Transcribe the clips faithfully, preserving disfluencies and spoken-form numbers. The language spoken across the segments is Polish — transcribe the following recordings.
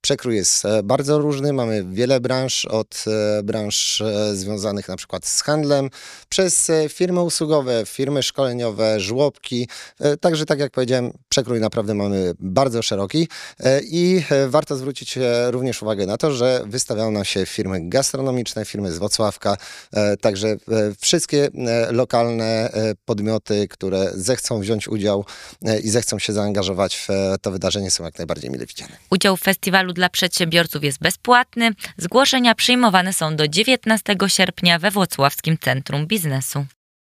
Przekrój jest bardzo różny, mamy wiele branż, od branż związanych na przykład z handlem, przez firmy usługowe, firmy szkoleniowe, żłobki. Także tak jak powiedziałem, przekrój naprawdę mamy bardzo szeroki i warto zwrócić również uwagę na to, że wystawiają nam się firmy gastronomiczne, firmy z Włocławka, także wszystkie lokalne podmioty, które zechcą wziąć udział i zechcą się zaangażować w to wydarzenie, są jak najbardziej mile widziane. Udział w festiwalu dla przedsiębiorców jest bezpłatny. Zgłoszenia przyjmowane są do dziewiętnastego sierpnia we Włocławskim Centrum Biznesu.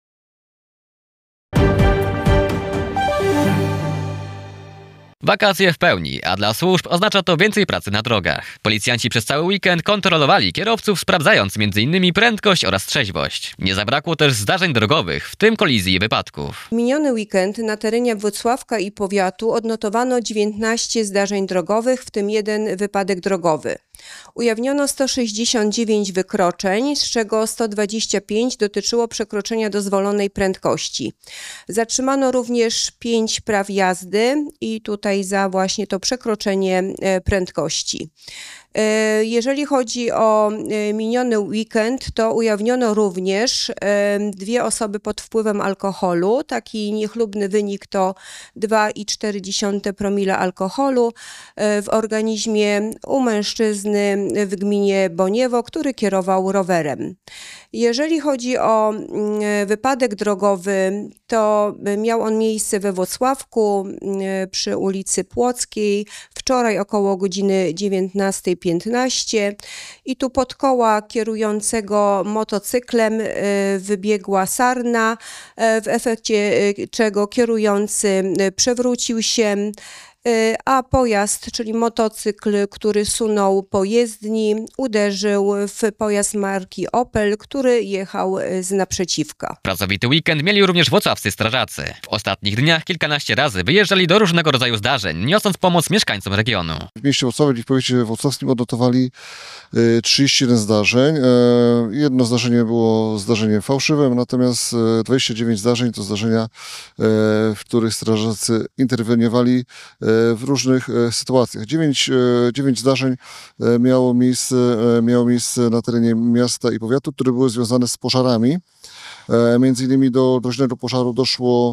Wakacje w pełni, a dla służb oznacza to więcej pracy na drogach. Policjanci przez cały weekend kontrolowali kierowców, sprawdzając między innymi prędkość oraz trzeźwość. Nie zabrakło też zdarzeń drogowych, w tym kolizji i wypadków. Miniony weekend na terenie Włocławka i powiatu odnotowano dziewiętnaście zdarzeń drogowych, w tym jeden wypadek drogowy. Ujawniono sto sześćdziesiąt dziewięć wykroczeń, z czego sto dwadzieścia pięć dotyczyło przekroczenia dozwolonej prędkości. Zatrzymano również pięć praw jazdy i tutaj za właśnie to przekroczenie prędkości. Jeżeli chodzi o miniony weekend, to ujawniono również dwie osoby pod wpływem alkoholu. Taki niechlubny wynik to dwa i cztery dziesiąte promila alkoholu w organizmie u mężczyzny w gminie Boniewo, który kierował rowerem. Jeżeli chodzi o wypadek drogowy, to miał on miejsce we Włocławku przy ulicy Płockiej wczoraj około godziny dziewiętnastej piętnaście i tu pod koła kierującego motocyklem wybiegła sarna, w efekcie czego kierujący przewrócił się, a pojazd, czyli motocykl, który sunął po jezdni, uderzył w pojazd marki Opel, który jechał z naprzeciwka. Pracowity weekend mieli również włocławscy strażacy. W ostatnich dniach kilkanaście razy wyjeżdżali do różnego rodzaju zdarzeń, niosąc pomoc mieszkańcom regionu. W mieście Włocławek i w powiecie włocławskim odnotowali trzydzieści jeden zdarzeń. Jedno zdarzenie było zdarzeniem fałszywym, natomiast dwadzieścia dziewięć zdarzeń to zdarzenia, w których strażacy interweniowali w różnych sytuacjach. dziewięć, dziewięć zdarzeń miało miejsce, miało miejsce na terenie miasta i powiatu, które były związane z pożarami. Między innymi do groźnego pożaru doszło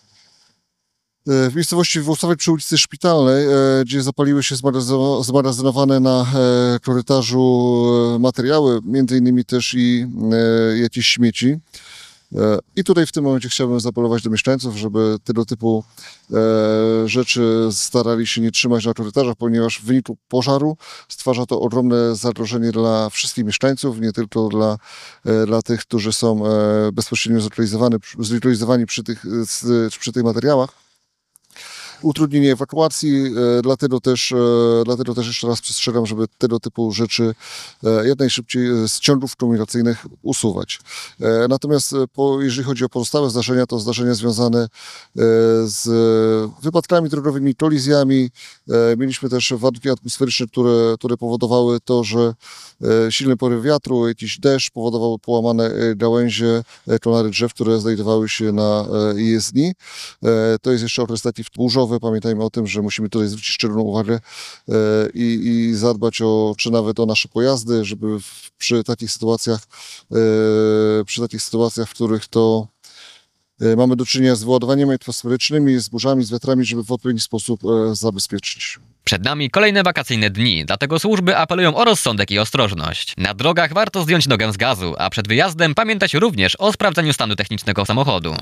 w miejscowości Włocławek przy ulicy Szpitalnej, gdzie zapaliły się zmagazynowane na korytarzu materiały, między innymi też i jakieś śmieci. I tutaj w tym momencie chciałbym zaapelować do mieszkańców, żeby tego typu e, rzeczy starali się nie trzymać na korytarzach, ponieważ w wyniku pożaru stwarza to ogromne zagrożenie dla wszystkich mieszkańców, nie tylko dla, e, dla tych, którzy są e, bezpośrednio zlokalizowani, zlokalizowani przy tych, z, przy tych materiałach. Utrudnienie ewakuacji, e, dlatego, też, e, dlatego też jeszcze raz przestrzegam, żeby tego typu rzeczy e, jak najszybciej z ciągów komunikacyjnych usuwać. E, natomiast po, jeżeli chodzi o pozostałe zdarzenia, to zdarzenia związane e, z wypadkami drogowymi, kolizjami. E, mieliśmy też warunki atmosferyczne, które, które powodowały to, że e, silny poryw wiatru, jakiś deszcz powodowały połamane gałęzie, konary drzew, które znajdowały się na e, jezdni. E, to jest jeszcze okres taki burzowy. Pamiętajmy o tym, że musimy tutaj zwrócić szczególną uwagę e, i, i zadbać o, czy nawet o nasze pojazdy, żeby w, przy takich sytuacjach, e, przy takich sytuacjach, w których to e, mamy do czynienia z wyładowaniami atmosferycznymi, z burzami, z wiatrami, żeby w odpowiedni sposób e, zabezpieczyć. Przed nami kolejne wakacyjne dni, dlatego służby apelują o rozsądek i ostrożność. Na drogach warto zdjąć nogę z gazu, a przed wyjazdem pamiętać również o sprawdzeniu stanu technicznego samochodu.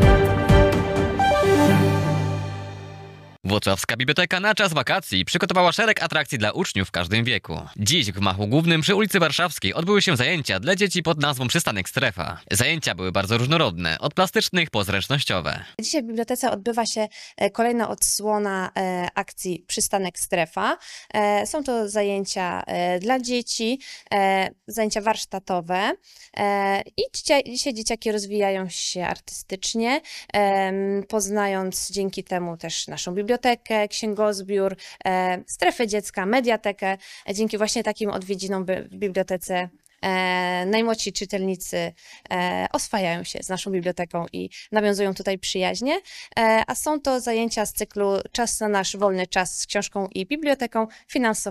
Włocławska Biblioteka na czas wakacji przygotowała szereg atrakcji dla uczniów w każdym wieku. Dziś w gmachu głównym przy ulicy Warszawskiej odbyły się zajęcia dla dzieci pod nazwą Przystanek Strefa. Zajęcia były bardzo różnorodne, od plastycznych po zręcznościowe. Dzisiaj w bibliotece odbywa się kolejna odsłona akcji Przystanek Strefa. Są to zajęcia dla dzieci, zajęcia warsztatowe i dzisiaj dzieciaki rozwijają się artystycznie, poznając dzięki temu też naszą bibliotekę, bibliotekę, księgozbiór, e, strefę dziecka, mediatekę. Dzięki właśnie takim odwiedzinom w bibliotece e, najmłodsi czytelnicy e, oswajają się z naszą biblioteką i nawiązują tutaj przyjaźnie. E, a są to zajęcia z cyklu Czas na nasz wolny czas z książką i biblioteką finansowaną